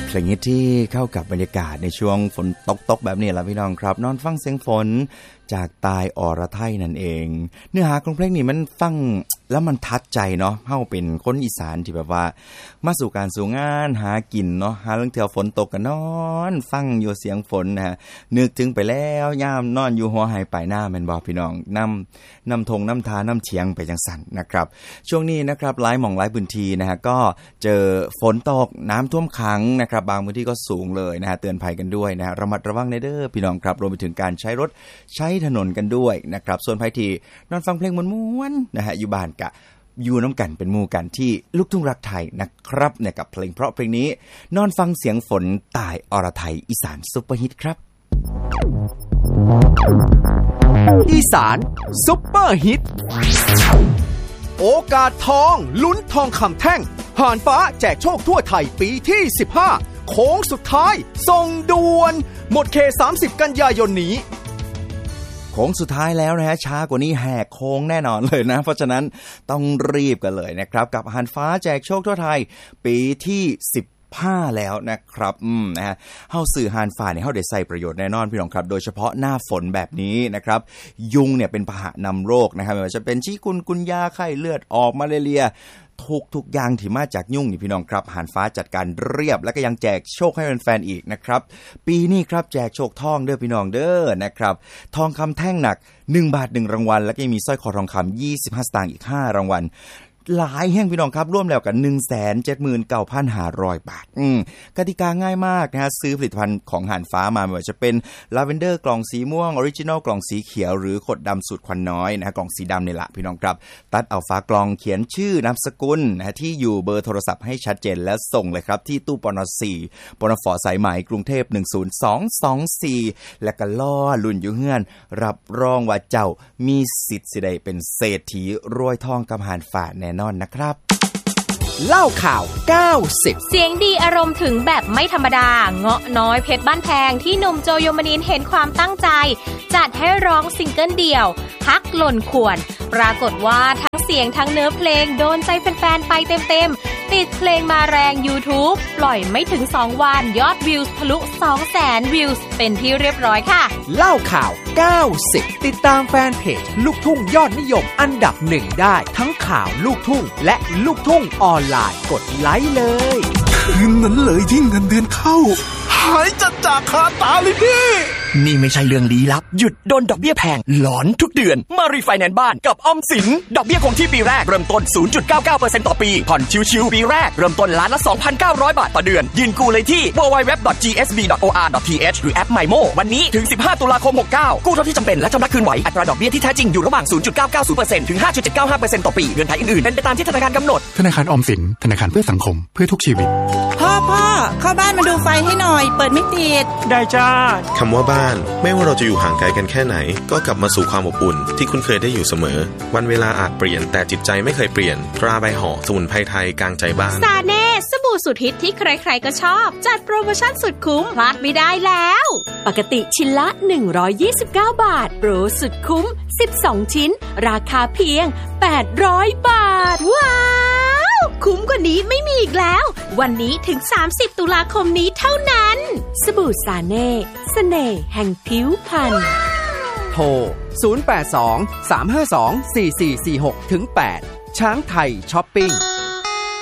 เพลงที่เข้ากับบรรยากาศในช่วงฝนตกแบบนี้ล่ะพี่น้องครับนอนฟังเสียงฝนจากตายอรไทยนั่นเองเนื้อหาของเพลงนี้มันฟังแล้วมันทัดใจเนาะเฮาเป็นคนอีสานที่แบบว่ามาสู่การสู่งานหากินเนาะหาเรื่องเที่ยวฝนตกกันนอนฟังอยู่เสียงฝนนะฮะนึกถึงไปแล้วยามนอนอยู่หัวไหปลายหน้าแม่นบ่พี่น้องนำทงน้ำทาน้ำเฉียงไปจังสั่นนะครับช่วงนี้นะครับหลายหม่องหลายพื้นที่นะฮะก็เจอฝนตกน้ำท่วมขังนะครับบางพื้นที่ก็สูงเลยนะฮะเตือนภัยกันด้วยนะฮะระมัดระวังในเด้อพี่น้องครับรวมไปถึงการใช้รถใช้ถนนกันด้วยนะครับส่วนไผที่นอนฟังเพลงม่วนๆนะฮะอยู่บ้านกะอยู่น้ำกันเป็นหมู่กันที่ลูกทุ่งรักไทยนะครับเนี่ยกับเพลงเพราะเพลงนี้นอนฟังเสียงฝนตายอรไทยอีสานซุปเปอร์ฮิตครับอีสานซุปเปอร์ฮิตโอกาสทองลุ้นทองคำแท่งห่านฟ้าแจกโชคทั่วไทยปีที่15โค้งสุดท้ายส่งด่วนหมดเขต30กันยายนนี้โค้งสุดท้ายแล้วนะฮะช้ากว่านี้แหกโค้งแน่นอนเลยนะเพราะฉะนั้นต้องรีบกันเลยนะครับกับอาหารฟ้าแจกโชคทั่วไทยปีที่15แล้วนะครับนะฮะเฮาสื่อหานฟ้าเนี่ยเฮาได้ใส่ประโยชน์แน่นอนพี่น้องครับโดยเฉพาะหน้าฝนแบบนี้นะครับยุงเนี่ยเป็นพาหะนำโรคนะครับไม่ว่าจะเป็นชิคุนกุนยาไข้เลือดออกมาเลเรียทุกอย่างที่มาจากยุ่งนี่พี่น้องครับหานฟ้าจัดการเรียบและก็ยังแจกโชคให้แฟนๆอีกนะครับปีนี้ครับแจกโชคทองเด้อพี่น้องเด้อนะครับทองคำแท่งหนัก1 บาท1รางวัลแล้วก็มีสร้อยคอทองคำ25สตางค์อีก5รางวัลหลายแห่งพี่น้องครับร่วมแล้วกัน 179,500 บาทกติกาง่ายมากนะฮะซื้อผลิตภัณฑ์ของหานฟ้ามาไม่ว่าจะเป็นลาเวนเดอร์กล่องสีม่วงออริจินัลกล่องสีเขียวหรือขวดดำสูตรควันน้อยนะฮะกล่องสีดำนี่แหละพี่น้องครับตัดเอาฝากล่องเขียนชื่อนามสกุลนะที่อยู่เบอร์โทรศัพท์ให้ชัดเจนและส่งเลยครับที่ตู้ปน4ปนฝสายไหมกรุงเทพ10224และก็ล่อลุ่นอยู่เฮือนรับรองว่าเจ้ามีสิทธิ์สิได้เป็นเศรษฐีรวยทองกับหานฟ้าแน่นอนนะครับเล่าข่าว90 เสียงดีอารมณ์ถึงแบบไม่ธรรมดาเงาะน้อยเพชรบ้านแพงที่หนุ่มโจโยมนินทร์เห็นความตั้งใจจัดให้ร้องซิงเกิลเดี่ยวฮักหล่นขวดปรากฏว่าทั้งเสียงทั้งเนื้อเพลงโดนใจแฟนๆไปเต็มๆติดเพลงมาแรง YouTube ปล่อยไม่ถึง2วันยอดวิวทะลุ 200,000 วิวเป็นที่เรียบร้อยค่ะเล่าข่าว90ติดตามแฟนเพจลูกทุ่งยอดนิยมอันดับ1ได้ทั้งข่าวลูกทุ่งและลูกทุ่งออนไลน์กดไลค์เลยคืนนั้นเลยที่เงินเดือนเข้าหายจัดจากคาตาเลยพี่นี่ไม่ใช่เรื่องลี้ลับหยุดโดนดอกเบี้ยแพงหลอนทุกเดือนมารีไฟแนนซ์บ้านกับออมสินดอกเบี้ยคงที่ปีแรกเริ่มต้น 0.99% ต่อปีผ่อนชิวๆปีแรกเริ่มต้นล้านละ 2,900 บาทต่อเดือนยืนกู้เลยที่ www.gsb.or.th หรือแอป MyMo วันนี้ถึง15ตุลาคม69กู้เท่าที่จำเป็นและชำระคืนไหวอัตราดอกเบี้ยที่แท้จริงอยู่ระหว่าง 0.990% ถึง 5.795% ต่อปีเงื่อนไขอื่นๆเป็นไปตามที่ธนาคารกำหนดธนาคารออมสินธนาคารเพื่อสังคมเพื่อทุกชีวิตพ่อเข้าบ้านมาดูไฟให้หน่อยเปิดไม่ติดได้จ้าคำว่าบ้านไม่ว่าเราจะอยู่ห่างไกลกันแค่ไหนก็กลับมาสู่ความอบอุ่นที่คุณเคยได้อยู่เสมอวันเวลาอาจเปลี่ยนแต่จิตใจไม่เคยเปลี่ยนตราใบห่อสมุนไพรไทยกลางใจบ้านซาเน่สบู่สุดฮิตที่ใครๆก็ชอบจัดโปรโมชั่นสุดคุ้มพลาดไม่ได้แล้วปกติชิ้นละ129 บาทโปรสุดคุ้ม12ชิ้นราคาเพียง800 บาทว้าวคุ้มกว่านี้ไม่มีอีกแล้ววันนี้ถึง30ตุลาคมนี้เท่านั้นสบู่ซาเน่เสน่ห์แห่งผิวพรรณโทร082 352 4446 8ช้างไทยช้อปปิ้ง